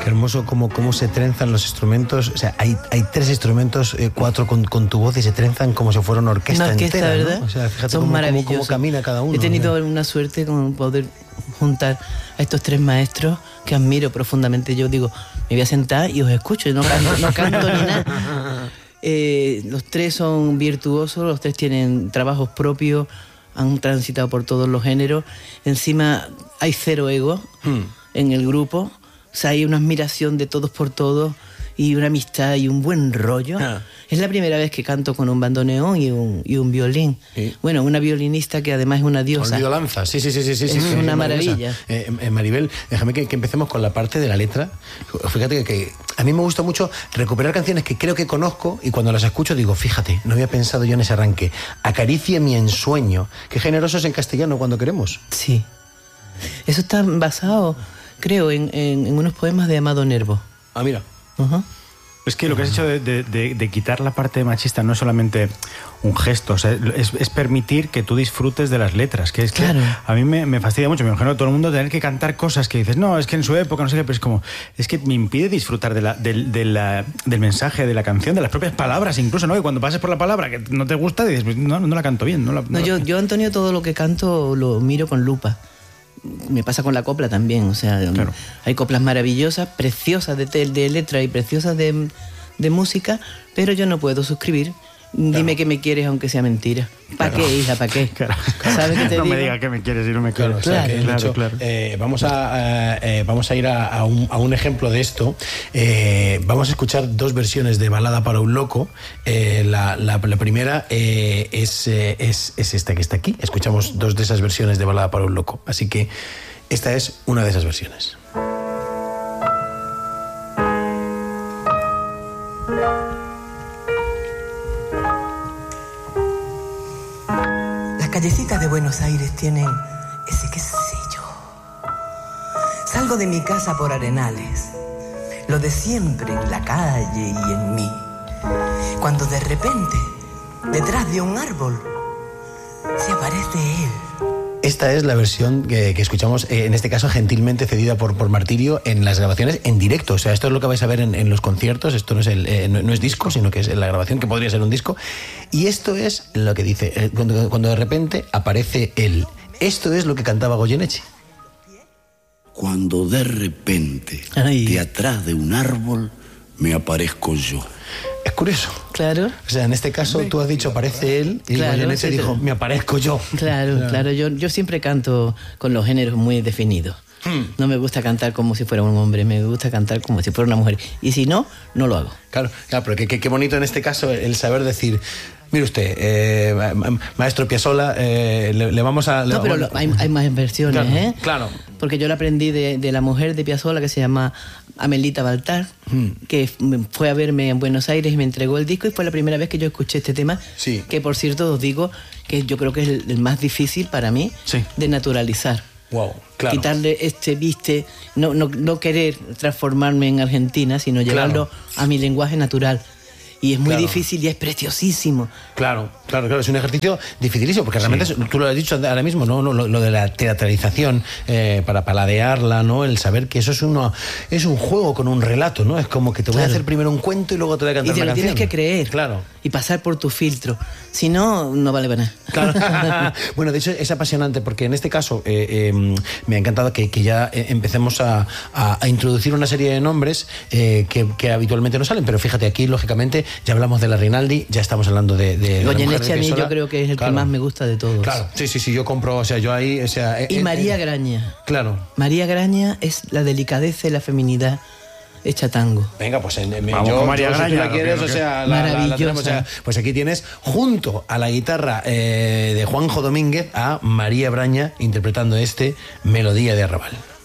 hermoso cómo se trenzan los instrumentos. O sea, hay 3 instrumentos, 4 con tu voz y se trenzan como si fuera una orquesta entera, ¿verdad? ¿no? O sea, fíjate son maravillosos. Cómo camina cada uno. He tenido una suerte con poder juntar a estos 3 maestros que admiro profundamente. Yo digo, me voy a sentar y os escucho, y no canto ni nada. Los 3 son virtuosos, los 3 tienen trabajos propios, han transitado por todos los géneros. Encima hay 0 ego en el grupo. O sea, hay una admiración de todos por todos y una amistad y un buen rollo. Es la primera vez que canto con un bandoneón y un violín. Sí. Bueno, una violinista que además es una diosa. Olvido Lanza, sí. Es una maravilla. Maribel, déjame que empecemos con la parte de la letra. Fíjate que a mí me gusta mucho recuperar canciones que creo que conozco y cuando las escucho digo, fíjate, no había pensado yo en ese arranque. Acaricie mi ensueño. Qué generosos en castellano cuando queremos. Sí. Eso está basado, creo, en unos poemas de Amado Nervo. Ah, mira. Es que lo que has hecho de quitar la parte machista no es solamente un gesto, o sea, es permitir que tú disfrutes de las letras, que es que a mí me fastidia mucho, me imagino a todo el mundo tener que cantar cosas que dices, no, es que en su época, no sé qué, pero es que me impide disfrutar del mensaje de la canción, de las propias palabras incluso, ¿no? Y cuando pases por la palabra que no te gusta, dices, pues, no la canto bien. Yo, Antonio, todo lo que canto lo miro con lupa. Me pasa con la copla también, o sea, hay coplas maravillosas, preciosas de letra y preciosas de música, pero yo no puedo suscribir. Dime que me quieres aunque sea mentira. ¿Para qué, hija? ¿Para qué? ¿Sabes qué te digo? No me digas que me quieres y no me quieres. Claro. Vamos a ir a un ejemplo de esto. Vamos a escuchar 2 versiones de Balada para un loco. La primera es esta que está aquí. Escuchamos 2 de esas versiones de Balada para un loco. Así que esta es una de esas versiones. Las callecitas de Buenos Aires tienen ese qué sé yo. Salgo de mi casa por Arenales, lo de siempre en la calle y en mí. Cuando de repente, detrás de un árbol, se aparece él. Esta es la versión que escuchamos, en este caso gentilmente cedida por Martirio en las grabaciones en directo. O sea, esto es lo que vais a ver en los conciertos. Esto no es disco, sino que es la grabación, que podría ser un disco. Y esto es lo que dice, cuando de repente aparece él. Esto es lo que cantaba Goyeneche. Cuando de repente, de atrás de un árbol, me aparezco yo. Es curioso. Claro. O sea, en este caso tú has dicho aparece él y Goyeneche dijo, me aparezco yo. Claro. Yo siempre canto con los géneros muy definidos. No me gusta cantar como si fuera un hombre, me gusta cantar como si fuera una mujer. Y si no, no lo hago. Claro, pero qué bonito en este caso el saber decir... Mire usted, maestro Piazzolla, le vamos a... pero hay más versiones, claro, Claro. Porque yo la aprendí de la mujer de Piazzolla, que se llama Amelita Baltar, que fue a verme en Buenos Aires y me entregó el disco, y fue la primera vez que yo escuché este tema, que por cierto os digo que yo creo que es el más difícil para mí de naturalizar. Wow, claro. Quitarle no querer transformarme en argentina, sino llevarlo a mi lenguaje natural. Y es muy difícil y es preciosísimo. Claro. Es un ejercicio dificilísimo, porque realmente tú lo has dicho ahora mismo, ¿no? Lo de la teatralización, para paladearla, ¿no? El saber que eso es un juego con un relato, ¿no? Es como que te voy a hacer primero un cuento y luego te voy a cantar una canción. Y te lo tienes que creer. Claro. Y pasar por tu filtro. Si no, no vale para nada. Claro. Bueno, de hecho es apasionante, porque en este caso me ha encantado que ya empecemos a introducir una serie de nombres que habitualmente no salen, pero fíjate, aquí lógicamente ya hablamos de la Rinaldi, ya estamos hablando de Goyeneche, a mí yo creo que es el que más me gusta de todos. Claro, sí, yo compro, o sea, yo ahí... O sea, y María Graña. Claro. María Graña es la delicadeza y la feminidad hecha tango. Venga, pues vamos con María Graña, si tú la quieres, o sea, la tenemos, o sea, pues aquí tienes junto a la guitarra de Juanjo Domínguez a María Graña interpretando Melodía de Arrabal.